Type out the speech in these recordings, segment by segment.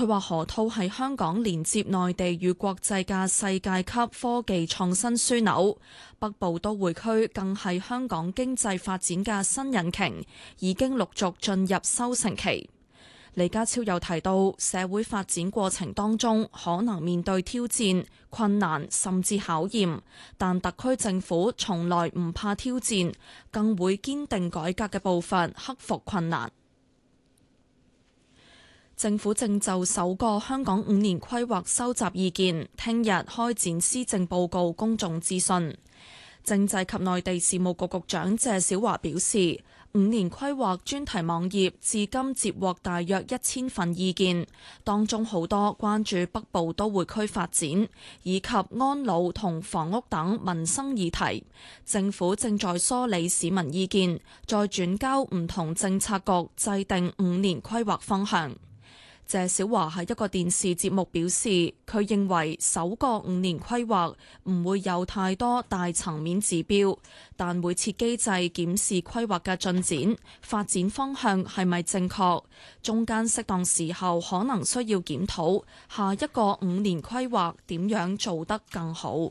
佢話河套係香港連接內地與國際嘅世界級科技創新樞紐，北部都會區更係香港經濟發展嘅新引擎，已經陸續進入收成期。李家超又提到，社會發展過程當中可能面對挑戰、困難甚至考驗，但特區政府從來唔怕挑戰，更會堅定改革嘅步伐，克服困難。政府正就首個香港5年規劃收集意見，聽日開展施政報告公眾諮詢。政制及內地事務局局長謝小華表示，5年規劃專題網頁至今接獲大約1000份意見，當中好多關注北部都會區發展以及安老同房屋等民生議題。政府正在梳理市民意見，再轉交唔同政策局制定5年規劃方向。謝小華喺一個電視節目表示，佢認為首個5年規劃唔會有太多大層面指標，但會設機制檢視規劃嘅進展、發展方向係咪正確，中間適當時候可能需要檢討下一個5年規劃點樣做得更好。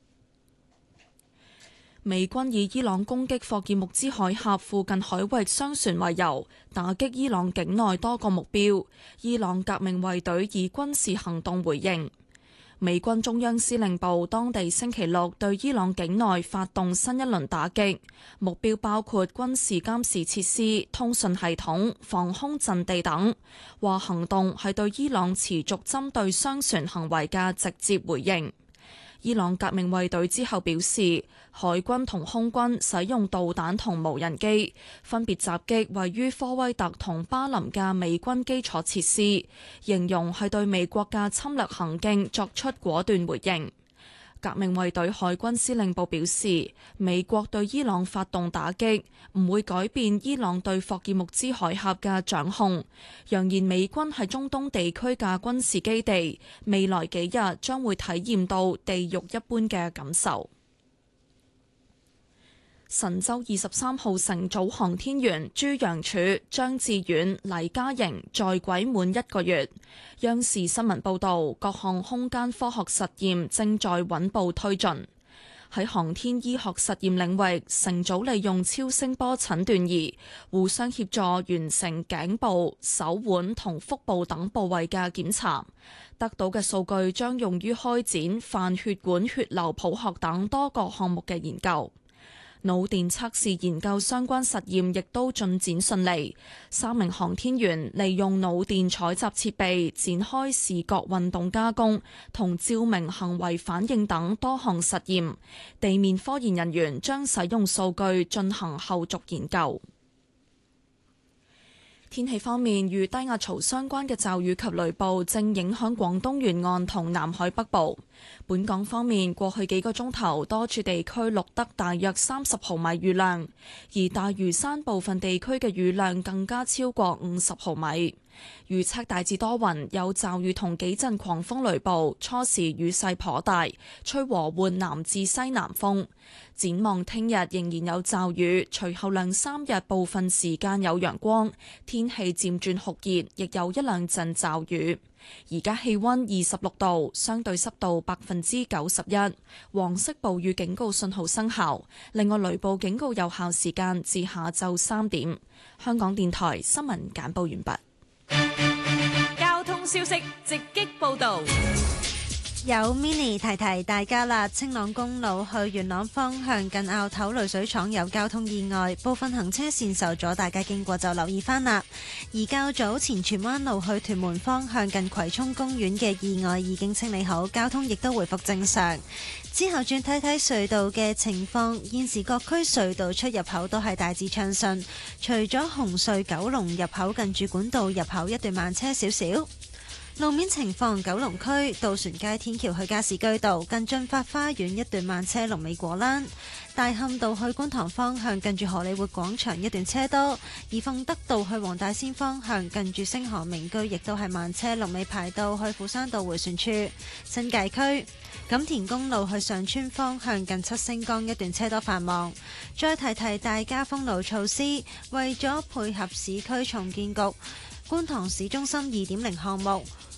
美軍以伊朗攻擊霍爾木茲海峽附近海域商船為由，打擊伊朗境內多個目標。伊朗革命衛隊以軍事行動回應。美軍中央司令部當地星期六對伊朗境內發動新一輪打擊，目標包括軍事監視設施、通訊系統、防空陣地等。話行動係對伊朗持續針對商船行為嘅直接回應。伊朗革命衛隊之後表示，海軍同空軍使用導彈同無人機，分別襲擊位於科威特同巴林嘅美軍基礎設施，形容係對美國嘅侵略行徑作出果斷回應。革命衛隊海軍司令部表示，美國對伊朗發動打擊唔會改變伊朗對霍爾木茲海峽嘅掌控，揚言美軍喺中東地區嘅軍事基地，未來幾日將會體驗到地獄一般嘅感受。神舟23號乘組航天員朱楊柱、張志遠、黎嘉瑩在軌滿1個月。央視新聞報道，各項空間科學實驗正在穩步推進。喺航天醫學實驗領域，乘組利用超聲波診斷儀互相協助完成頸部、手腕同腹部等部位嘅檢查，得到嘅數據將用於開展泛血管血流譜學等多個項目嘅研究。腦電測試研究相關實驗亦都進展順利，3名航天員利用腦電採集設備展開視覺運動加工同照明行為反應等多項實驗，地面科研人員將使用數據進行後續研究。天氣方面，與低壓槽相關嘅驟雨及雷暴正影響廣東沿岸同南海北部。本港方面，過去幾個鐘頭多處地區錄得大約30毫米雨量，而大嶼山部分地區嘅雨量更加超過50毫米。預測大致多雲，有驟雨同幾陣狂風雷暴，初時雨勢頗大，吹和緩南至西南風。展望聽日仍然有驟雨，隨後2、3日部分時間有陽光，天氣漸轉酷熱，亦有1、2陣驟雨。而家氣溫26度，相對濕度91%，黃色暴雨警告信號生效。另外雷暴警告有效時間至下晝3點。香港電台新聞簡報完畢。 交通消息直擊報道。 有 Mini 提提大家啦，青朗公路去元朗方向近坳頭濾水廠有交通意外，部分行車線受阻，大家經過就留意翻啦。而較早前荃灣路去屯門方向近葵涌公園嘅意外已經清理好，交通亦都回復正常。之後轉睇睇隧道嘅情況，現時各區隧道出入口都係大致暢順，除咗紅隧九龍入口近住管道入口一段慢車少少。路面情況，九龍區渡船街天橋去加士居道近駿發花園一段慢車龍尾果欄，大磡道去觀塘方向近住荷里活廣場一段車多，而鳳德道去黃大仙方向近住星河名居亦都係慢車龍尾排到去斧山道迴旋處。新界區錦田公路去上村方向近七星崗一段車多繁忙。再提提大家封路措施，為咗配合市區重建局觀塘市中心2.0項目，